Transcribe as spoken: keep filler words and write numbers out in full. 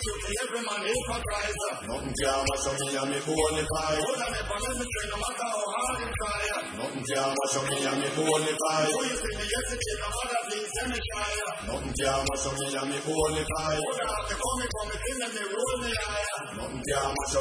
shoot me, every man hypocrite. Nothing can mash up me and me bone pie. Hold on, if I'm in the train, no matter how hard it try. Nothing can mash up me and me bone pie. Oh, you see me yesterday, no matter things, let me try. Nothing can mash up me and me bone pie. Hold on, if you call me, call me, thing, let me roll me higher. Nothing can mash up